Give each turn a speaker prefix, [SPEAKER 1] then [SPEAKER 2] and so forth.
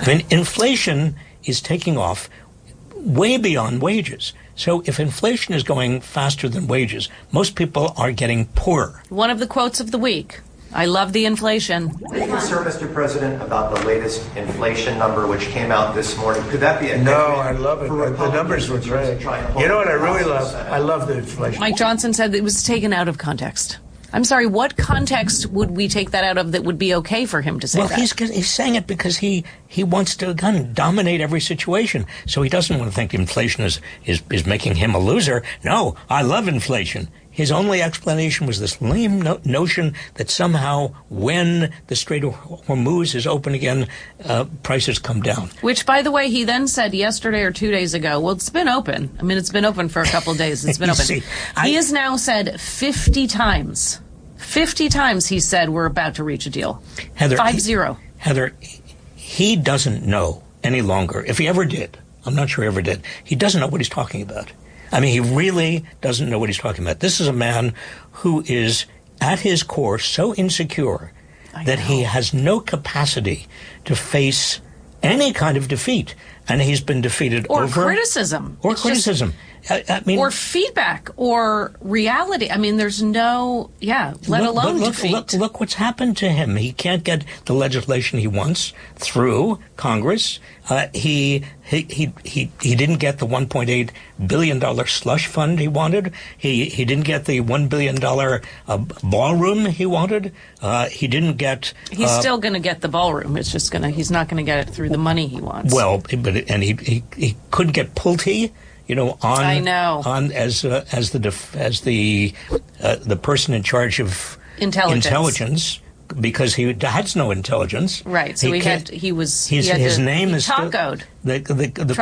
[SPEAKER 1] I mean, inflation is taking off way beyond wages. So if inflation is going faster than wages, most people are getting poorer.
[SPEAKER 2] One of the quotes of the week. I love the inflation.
[SPEAKER 3] Are you concerned, Mr. President, about the latest inflation number which came out this morning? Could that be a
[SPEAKER 4] No, I love it. The numbers were great. You know what I really love? I love the inflation.
[SPEAKER 2] Mike Johnson said it was taken out of context. I'm sorry, what context would we take that out of that would be okay for him to say that?
[SPEAKER 1] Well, he's saying it because he wants to, again, dominate every situation. So he doesn't want to think inflation is making him a loser. No, I love inflation. His only explanation was this lame notion that somehow when the Strait of Hormuz is open again, prices come down.
[SPEAKER 2] Which, by the way, he then said yesterday or 2 days ago, well, it's been open. I mean, it's been open for a couple of days. It's been open.
[SPEAKER 1] See,
[SPEAKER 2] he has now said 50 times. 50 times he said we're about to reach a deal.
[SPEAKER 1] Heather,
[SPEAKER 2] 5-0.
[SPEAKER 1] Heather, he doesn't know any longer. If he ever did, I'm not sure he ever did, he doesn't know what he's talking about. I mean, he really doesn't know what he's talking about. This is a man who is, at his core, so insecure that he has no capacity to face any kind of defeat. And he's been defeated
[SPEAKER 2] or criticism.
[SPEAKER 1] Or criticism. I mean,
[SPEAKER 2] or feedback or reality. I mean, there's no, let alone defeat.
[SPEAKER 1] Look what's happened to him. He can't get the legislation he wants through Congress. He didn't get the $1.8 billion slush fund he wanted. He didn't get the $1 billion ballroom he wanted. He didn't get.
[SPEAKER 2] He's still going to get the ballroom. It's just he's not going to get it through the money he wants.
[SPEAKER 1] Well, and he couldn't get Pulte. On as the person in charge of intelligence because he has no intelligence.
[SPEAKER 2] Right. So his name is
[SPEAKER 1] tacoed. The